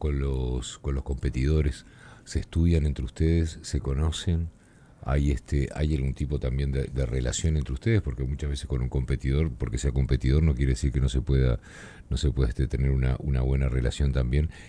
con los competidores? ¿Se estudian entre ustedes? ¿Se conocen? ¿Hay algún tipo también de relación entre ustedes? Porque muchas veces con un competidor, porque sea competidor, no quiere decir que no se pueda tener una buena relación también.